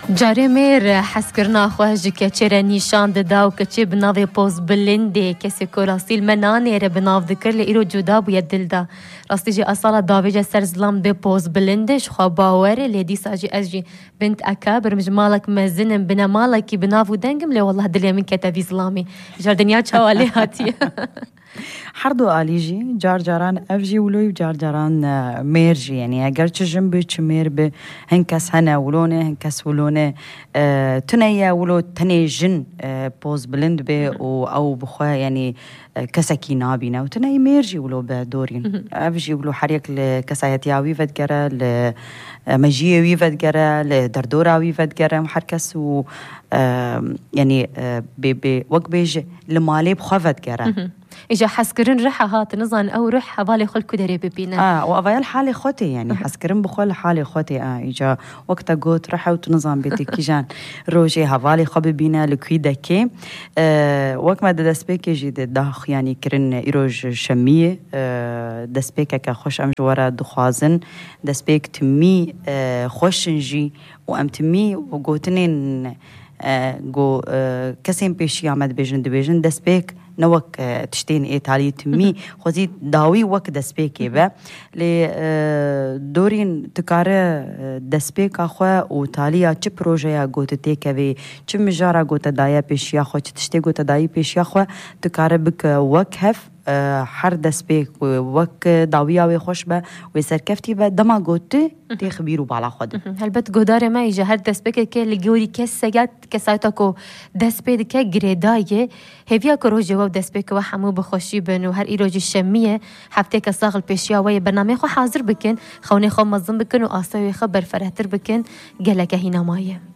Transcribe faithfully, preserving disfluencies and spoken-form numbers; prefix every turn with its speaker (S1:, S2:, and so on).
S1: جاره میر حس کرنا خواهج که چرا نیشان داو که چه بناوی پوز بلنده کسی که راستیل منانه را بناو دکر لیرو جدا بوید دل دا راستی جی اصلا داویج سرزلام به پوز بلندش خواه باوره لیدی ساجی از جی بنت اکابر مج مالک مزنم بنا مالکی بناو دنگم لی والله دلی من کتابی ظلامی جار دنیا چوالی هاتیه
S2: حردو آلیجی جار جاران افجی ولوی جار جاران میرجی یعنی اگر چه جنبه چه میر به هنکس هنه ولونه هنکس ولونه تنیا ولو تنی جن پوز بلند به او او بخوا یعنی کسکی نابینه و تنی میرجی ولو به دورین افجی ولو حریک لکسایت یاوی ودگره ل مجیه وی ودگره ل دردورا وی ودگره هر کس و یعنی به به وقت بیج لمالی بخوا ودگره
S1: إجا حسكرن رح هات نظن أو رح حوالي خل كدري ببينا
S2: آه وأفيال حالي خوتي يعني حسكرن بخل حالي خوتي آه إجا وقتا قوت رح وتنظم بيتي كيجان روجي حوالي خو ببينا لكويدا كي آه وقت ما دسبيك يجي داخ يعني كرن إيروج شمية آه دسبيك كخوش أم جوارا دخوازن دسبيك تمي آه خوش نجي وأم تمي وقوتنين آه جو آه كسين بيشي عمد بيجن دبيجن دسبيك نوك تشتين إيطالي تمي خوزي داوي وك دسبيكي با لي دورين تكاره دسبيك أخوة وتاليا چه بروجيا قوت تيكوي چه مجارا قوت دايا بيشيا خو چه تشتي قوت دايا بيشيا خو تكاره بك وك هف هر دسبيك وك داويا وي خوش با وي سركفتي با دما قوت تي خبيرو بالا خود
S1: هلبت قدار ما يجا هر دسبيك كي لجوري كسيات كسايتاكو دسبيك كي غريدايه هيفيا كروجي و دسبيك و حمو بخوشي بن و هر ایروج شمیه هفته که ساغل پیشیا و برنامه خو حاضر بکن خونه خو منظم بکن و آسای خبر فراتر بکن گله که هینا مایه